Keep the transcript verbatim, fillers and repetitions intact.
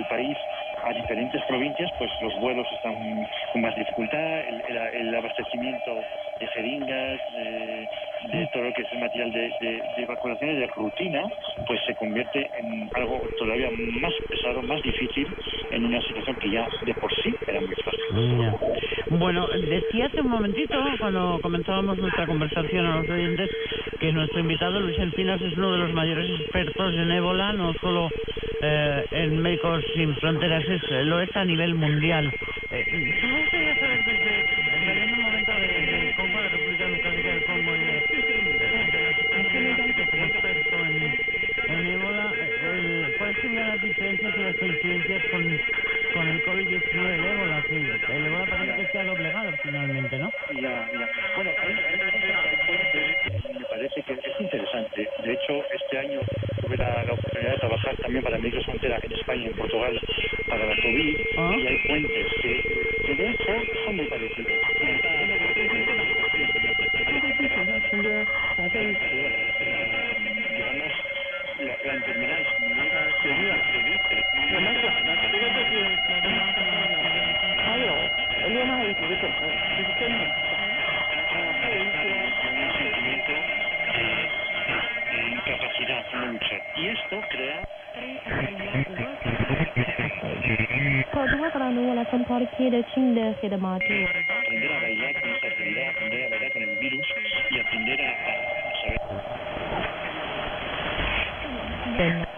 del país a diferentes provincias, pues los vuelos están con más dificultad, el, el, el abastecimiento de jeringas, de, de todo lo que es el material de, de, de vacunaciones de rutina, pues se convierte en algo todavía más pesado, más difícil, en una situación que ya de por sí era muy fácil. Ya. Bueno, decía hace un momentito, cuando comenzábamos nuestra conversación a los oyentes, que nuestro invitado Luis Encinas es uno de los mayores expertos en ébola, no solo eh, en Médicos Sin Fronteras, es, lo es a nivel mundial. Eh, ¿Tú me gustaría saber desde, desde un momento de, de Congo, de República Democrática del Congo y de, de, de la situación que como experto en, en ébola, eh, cuáles serían las diferencias y las coincidencias con, con el COVID diecinueve, el ébola? Que el ébola parece que se ha doblegado finalmente, ¿no? Ya, ya. Bueno, hay, hay cosas, me parece que es interesante. De hecho, este año tuve la, la oportunidad de trabajar también para Médicos Sin Fronteras en España y en Portugal para la COVID, ¿Ah? y hay puentes que, que de hecho son muy parecidos. Digamos, la, la enfermedad es muy un sentimiento de, de incapacidad en luchar. Y esto crea خب وقرأنا ولا تنطر كده تشين داخل ماتي aprender a bailar con esta actividad, aprender a bailar con el virus y aprender a, a saber.